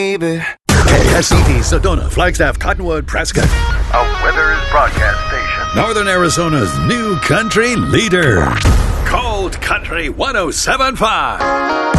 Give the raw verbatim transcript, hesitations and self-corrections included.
Baby. K S E V, Sedona, Flagstaff, Cottonwood, Prescott. A Weathers broadcast station. Northern Arizona's new country leader. Cold Country one oh seven point five.